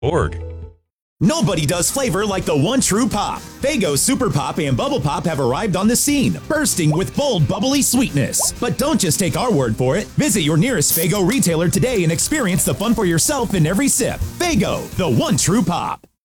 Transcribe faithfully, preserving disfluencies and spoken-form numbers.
Org. Nobody does flavor like the one true pop. Faygo Super Pop and Bubble Pop have arrived on the scene, bursting with bold, bubbly sweetness. But don't just take our word for it. Visit your nearest Faygo retailer today and experience the fun for yourself in every sip. Faygo, the one true pop.